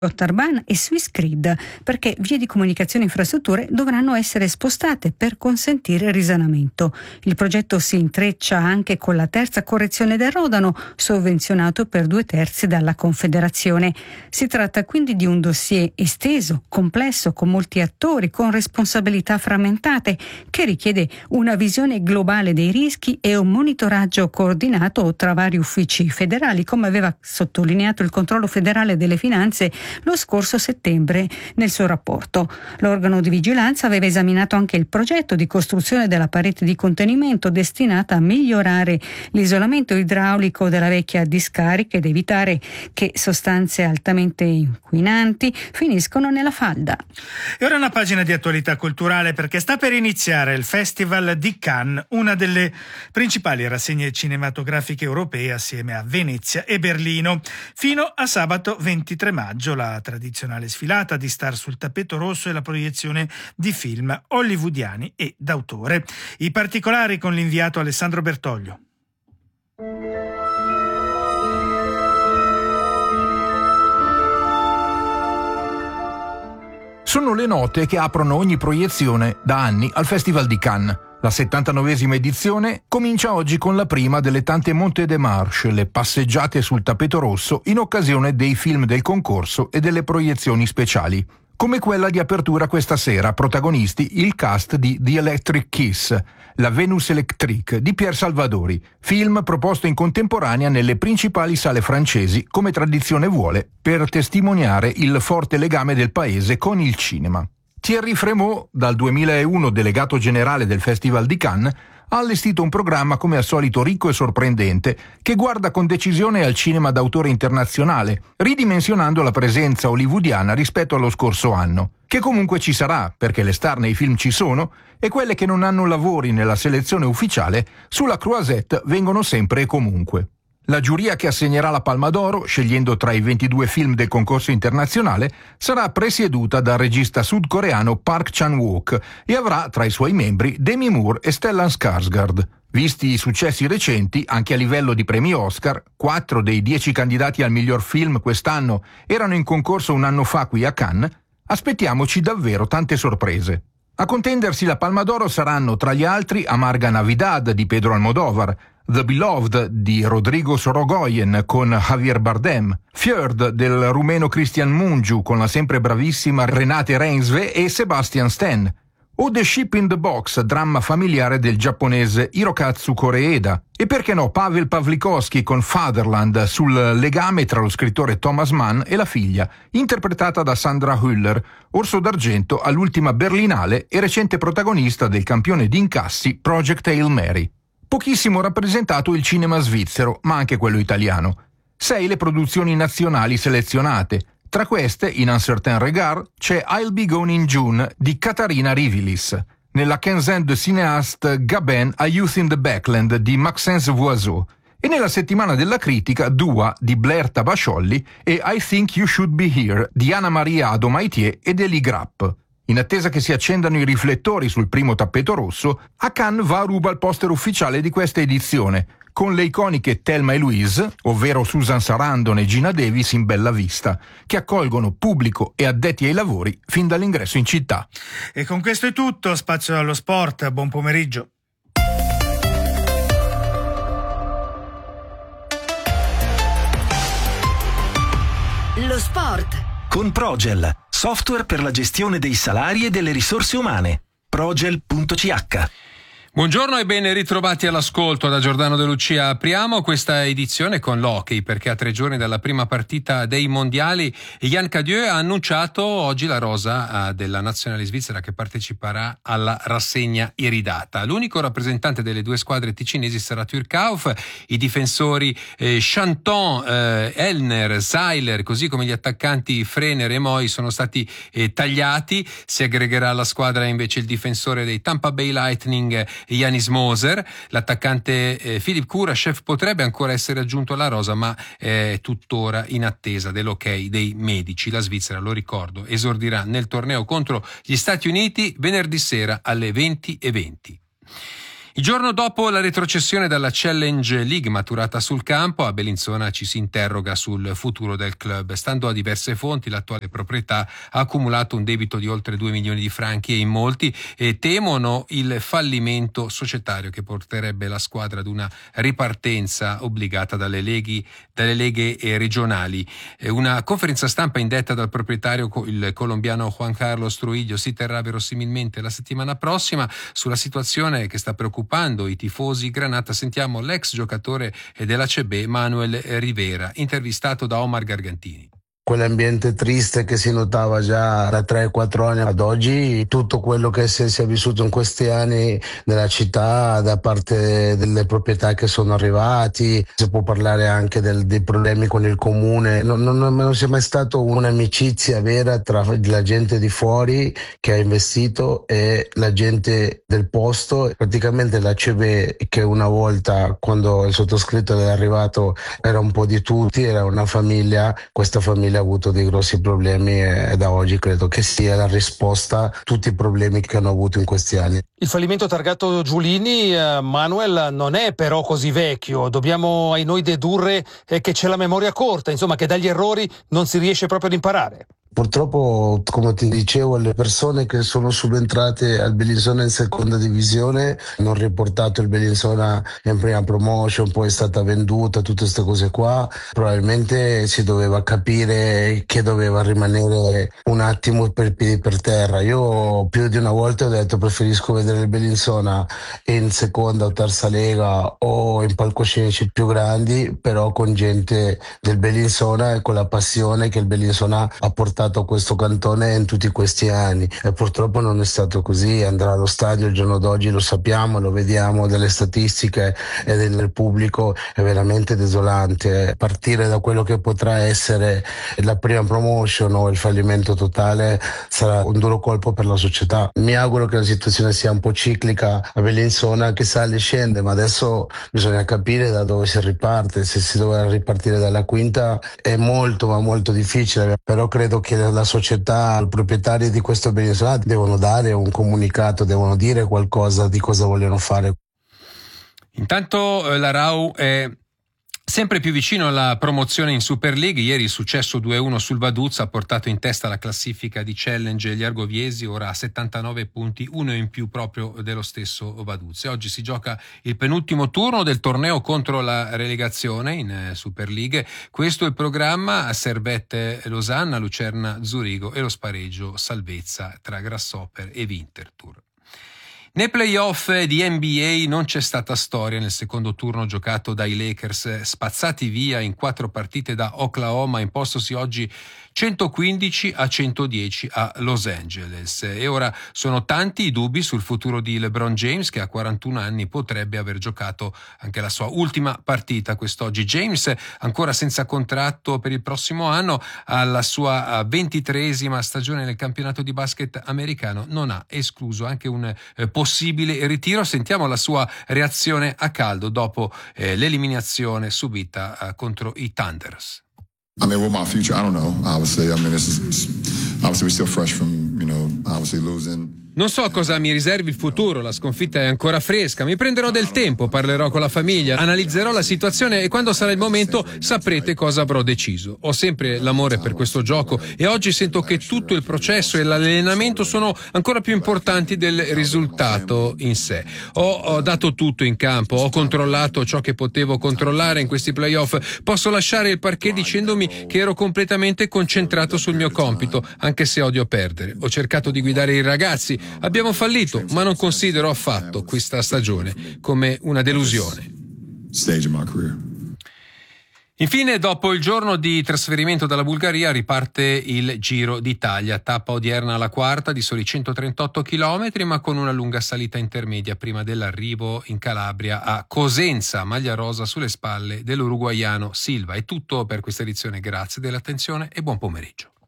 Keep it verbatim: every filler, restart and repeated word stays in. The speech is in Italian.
Rotterdam e Swissgrid, perché vie di comunicazione e infrastrutture dovranno essere spostate per consentire il risanamento. Il progetto si intreccia anche con la terza correzione del Rodano, sovvenzionato per due terzi dalla Confederazione. Si tratta quindi di un dossier esteso, complesso, con molti attori, con responsabilità frammentate, che richiede una visione globale dei rischi e un monitoraggio coordinato tra vari uffici federali, come aveva sottolineato il Controllo federale delle finanze lo scorso settembre nel suo rapporto. L'organo di vigilanza aveva esaminato anche il progetto di costruzione della parete di contenimento destinata a migliorare l'isolamento idraulico della vecchia discarica ed evitare che sostanze altamente inquinanti finiscono nella falda. E ora una pagina di attualità culturale, perché sta per iniziare il Festival di Cannes, una delle principali rassegne cinematografiche europee assieme a Venezia e Berlino, fino a sabato ventitré maggio. La tradizionale sfilata di star sul tappeto rosso e la proiezione di film hollywoodiani e d'autore. I particolari con l'inviato Alessandro Bertoglio. Sono le note che aprono ogni proiezione da anni al Festival di Cannes. La settantanovesima edizione comincia oggi con la prima delle tante Montée des Marches, le passeggiate sul tappeto rosso in occasione dei film del concorso e delle proiezioni speciali. Come quella di apertura questa sera, protagonisti il cast di The Electric Kiss, La Venus Electrique di Pier Salvadori, film proposto in contemporanea nelle principali sale francesi, come tradizione vuole, per testimoniare il forte legame del paese con il cinema. Thierry Frémaux, dal duemilauno delegato generale del Festival di Cannes, ha allestito un programma come al solito ricco e sorprendente, che guarda con decisione al cinema d'autore internazionale, ridimensionando la presenza hollywoodiana rispetto allo scorso anno, che comunque ci sarà, perché le star nei film ci sono, e quelle che non hanno lavori nella selezione ufficiale sulla Croisette vengono sempre e comunque. La giuria che assegnerà la Palma d'Oro, scegliendo tra i ventidue film del concorso internazionale, sarà presieduta dal regista sudcoreano Park Chan-wook e avrà tra i suoi membri Demi Moore e Stellan Skarsgård. Visti i successi recenti, anche a livello di premi Oscar, quattro dei dieci candidati al miglior film quest'anno erano in concorso un anno fa qui a Cannes, aspettiamoci davvero tante sorprese. A contendersi la Palma d'Oro saranno tra gli altri Amarga Navidad di Pedro Almodóvar, The Beloved di Rodrigo Sorogoyen con Javier Bardem, Fjord del rumeno Cristian Mungiu con la sempre bravissima Renate Reinsve e Sebastian Stan, o The Ship in the Box, dramma familiare del giapponese Hirokazu Koreeda, e perché no Pavel Pawlikowski con Fatherland sul legame tra lo scrittore Thomas Mann e la figlia, interpretata da Sandra Hüller, Orso d'Argento all'ultima Berlinale e recente protagonista del campione di incassi Project Hail Mary. Pochissimo rappresentato il cinema svizzero, ma anche quello italiano. Sei le produzioni nazionali selezionate. Tra queste, in Un certain regard, c'è I'll Be Gone in June di Katharina Rivilis. Nella quinzaine de cinéaste Gabin, A Youth in the Backland di Maxence Voiseau. E nella settimana della critica Dua di Blair Tabasciolli e I Think You Should Be Here di Anna Maria Adomaitier ed Elie Grapp. In attesa che si accendano i riflettori sul primo tappeto rosso, a Cannes va a ruba il poster ufficiale di questa edizione, con le iconiche Thelma e Louise, ovvero Susan Sarandon e Gina Davis in bella vista, che accolgono pubblico e addetti ai lavori fin dall'ingresso in città. E con questo è tutto, spazio allo sport, buon pomeriggio. Lo sport con Progel, software per la gestione dei salari e delle risorse umane. progel punto c h. Buongiorno e ben ritrovati all'ascolto da Giordano De Lucia. Apriamo questa edizione con l'hockey, perché a tre giorni dalla prima partita dei mondiali Yann Cadieux ha annunciato oggi la rosa della nazionale svizzera che parteciperà alla rassegna iridata. L'unico rappresentante delle due squadre ticinesi sarà Turcauf. I difensori eh, Chanton, eh, Elner, Seiler, così come gli attaccanti Frener e Moy sono stati eh, tagliati. Si aggregherà alla squadra invece il difensore dei Tampa Bay Lightning Janis Moser. L'attaccante eh, Filip Kurashev potrebbe ancora essere aggiunto alla rosa, ma è tuttora in attesa dell'ok dei medici. La Svizzera, lo ricordo, esordirà nel torneo contro gli Stati Uniti venerdì sera alle venti e venti. Il giorno dopo la retrocessione dalla Challenge League maturata sul campo, a Bellinzona ci si interroga sul futuro del club. Stando a diverse fonti, l'attuale proprietà ha accumulato un debito di oltre due milioni di franchi e in molti eh, temono il fallimento societario che porterebbe la squadra ad una ripartenza obbligata dalle, leghi, dalle leghe eh, regionali. Eh, una conferenza stampa indetta dal proprietario, il colombiano Juan Carlos Trujillo, si terrà verosimilmente la settimana prossima. Sulla situazione che sta preoccupando i tifosi granata sentiamo l'ex giocatore della C B Manuel Rivera, intervistato da Omar Gargantini. Quell'ambiente triste che si notava già da tre quattro anni ad oggi, tutto quello che si è vissuto in questi anni nella città da parte delle proprietà che sono arrivati, si può parlare anche del, dei problemi con il comune, non, non, non c'è mai stato un'amicizia vera tra la gente di fuori che ha investito e la gente del posto. Praticamente la C B, che una volta quando il sottoscritto è arrivato era un po' di tutti, era una famiglia, questa famiglia ha avuto dei grossi problemi e da oggi credo che sia la risposta a tutti i problemi che hanno avuto in questi anni. Il fallimento targato Giulini, eh, Manuel, non è però così vecchio. Dobbiamo ai noi dedurre eh, che c'è la memoria corta, insomma che dagli errori non si riesce proprio ad imparare. Purtroppo, come ti dicevo, le persone che sono subentrate al Bellinzona in seconda divisione hanno riportato il Bellinzona in prima promotion, poi è stata venduta, tutte queste cose qua. Probabilmente si doveva capire che doveva rimanere un attimo per piedi per terra. Io più di una volta ho detto preferisco vedere il Bellinzona in seconda o terza lega o in palcoscenici più grandi, però con gente del Bellinzona e con la passione che il Bellinzona ha portato a questo cantone in tutti questi anni, e purtroppo non è stato così. Andrà allo stadio il giorno d'oggi, lo sappiamo, lo vediamo dalle statistiche e del pubblico, è veramente desolante. Partire da quello che potrà essere la prima promotion o il fallimento totale sarà un duro colpo per la società. Mi auguro che la situazione sia un po' ciclica a Bellinzona, che sale e scende, ma adesso bisogna capire da dove si riparte. Se si doveva ripartire dalla quinta è molto ma molto difficile, però credo che la società, i proprietari di questo Bellinzona devono dare un comunicato, devono dire qualcosa di cosa vogliono fare. Intanto eh, la Rau è sempre più vicino alla promozione in Super League. Ieri il successo due a uno sul Vaduz ha portato in testa la classifica di Challenge gli argoviesi, ora a settantanove punti, uno in più proprio dello stesso Vaduz. E oggi si gioca il penultimo turno del torneo contro la relegazione in Super League. Questo è il programma: Servette Losanna, Lucerna Zurigo e lo spareggio salvezza tra Grasshopper e Winterthur. Nei playoff di N B A non c'è stata storia nel secondo turno giocato dai Lakers, spazzati via in quattro partite da Oklahoma, impostosi oggi centoquindici a centodieci a Los Angeles. E ora sono tanti i dubbi sul futuro di LeBron James, che a quarantuno anni potrebbe aver giocato anche la sua ultima partita quest'oggi. James, ancora senza contratto per il prossimo anno, alla sua ventitreesima stagione nel campionato di basket americano, non ha escluso anche un eh, possibile ritiro. Sentiamo la sua reazione a caldo dopo eh, l'eliminazione subita eh, contro i Thunders. I mean, with my future, I don't know. Obviously, I mean, this is obviously we're still fresh from, you know, obviously losing. Non so cosa mi riservi il futuro, la sconfitta è ancora fresca, mi prenderò del tempo, parlerò con la famiglia, analizzerò la situazione e quando sarà il momento saprete cosa avrò deciso. Ho sempre l'amore per questo gioco e oggi sento che tutto il processo e l'allenamento sono ancora più importanti del risultato in sé. Ho, ho dato tutto in campo, ho controllato ciò che potevo controllare in questi playoff. Posso lasciare il parquet dicendomi che ero completamente concentrato sul mio compito, anche se odio perdere. Ho cercato di guidare i ragazzi. Abbiamo fallito, ma non considero affatto questa stagione come una delusione. Infine, dopo il giorno di trasferimento dalla Bulgaria, riparte il Giro d'Italia. Tappa odierna alla quarta di soli centotrentotto chilometri, ma con una lunga salita intermedia prima dell'arrivo in Calabria a Cosenza, maglia rosa sulle spalle dell'uruguaiano Silva. È tutto per questa edizione, grazie dell'attenzione e buon pomeriggio.